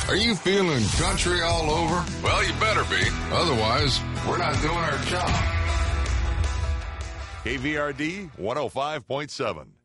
Are you feeling country all over? Well, you better be. Otherwise, we're not doing our job. KVRD 105.7.